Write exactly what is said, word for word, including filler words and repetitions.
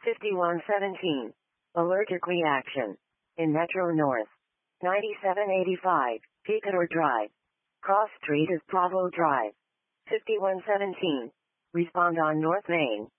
fifty-one seventeen. Allergic reaction. In Metro North. ninety-seven eighty-five. Picador Drive. Cross Street is Bravo Drive. fifty-one seventeen. Respond on North Main.